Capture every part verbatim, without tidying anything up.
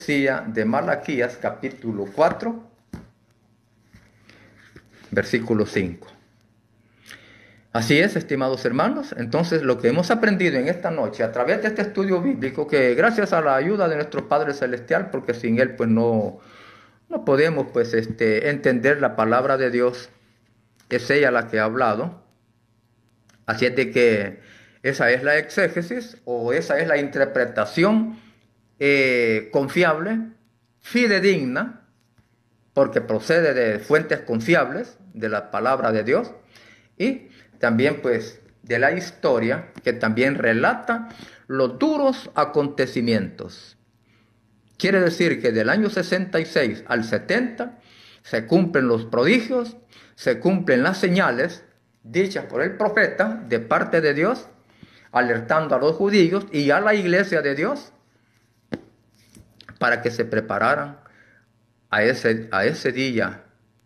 De Malaquías capítulo cuatro, versículo cinco. Así es, estimados hermanos, entonces lo que hemos aprendido en esta noche a través de este estudio bíblico, que gracias a la ayuda de nuestro Padre Celestial, porque sin Él pues no, no podemos pues este, entender la palabra de Dios, es ella la que ha hablado. Así es de que esa es la exégesis o esa es la interpretación eh, confiable, fidedigna, porque procede de fuentes confiables de la palabra de Dios y también pues de la historia que también relata los duros acontecimientos. Quiere decir que del año sesenta y seis al setenta se cumplen los prodigios, se cumplen las señales dichas por el profeta de parte de Dios, alertando a los judíos y a la iglesia de Dios para que se prepararan a ese, a ese día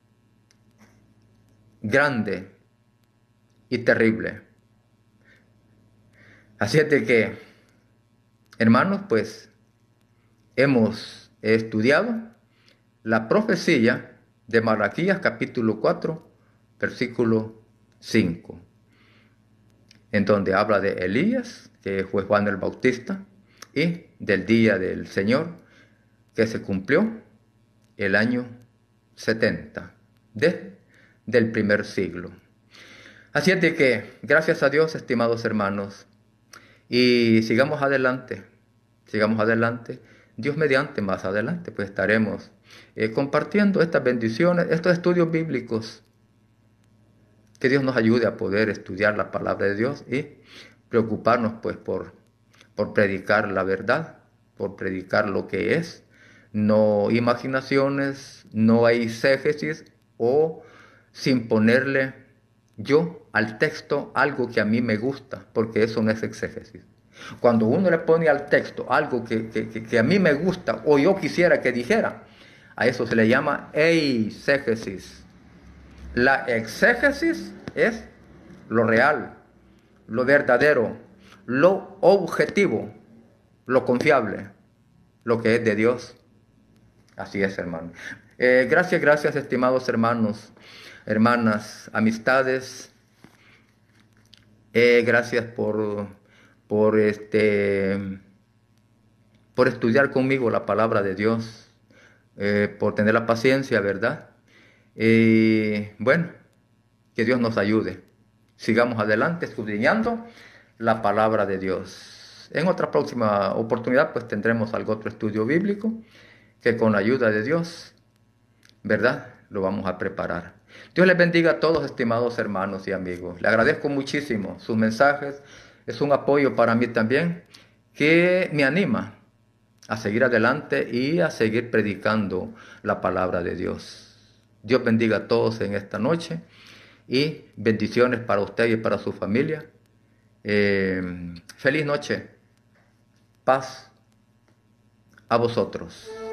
grande y terrible. Así es de que, hermanos, pues hemos estudiado la profecía de Malaquías capítulo cuatro, versículo cinco, en donde habla de Elías, que fue Juan el Bautista, y del día del Señor, que se cumplió el año setenta de, del primer siglo. Así es de que, gracias a Dios, estimados hermanos, y sigamos adelante, sigamos adelante, Dios mediante más adelante, pues estaremos eh, compartiendo estas bendiciones, estos estudios bíblicos, que Dios nos ayude a poder estudiar la palabra de Dios y preocuparnos pues por, por predicar la verdad, por predicar lo que es, no imaginaciones, no hay exégesis o sin ponerle yo al texto algo que a mí me gusta, porque eso no es exégesis. Cuando uno le pone al texto algo que, que, que a mí me gusta o yo quisiera que dijera, a eso se le llama eisegesis. La exégesis es lo real, lo verdadero, lo objetivo, lo confiable, lo que es de Dios. Así es, hermano. Eh, gracias, gracias, estimados hermanos, hermanas, amistades. Eh, gracias por, por, este, por estudiar conmigo la palabra de Dios, eh, por tener la paciencia, ¿verdad? Y bueno, que Dios nos ayude. Sigamos adelante escudriñando la palabra de Dios. En otra próxima oportunidad pues tendremos algún otro estudio bíblico que con la ayuda de Dios, ¿verdad?, lo vamos a preparar. Dios les bendiga a todos, estimados hermanos y amigos. Le agradezco muchísimo sus mensajes. Es un apoyo para mí también que me anima a seguir adelante y a seguir predicando la palabra de Dios. Dios bendiga a todos en esta noche y bendiciones para usted y para su familia. Eh, feliz noche. Paz a vosotros.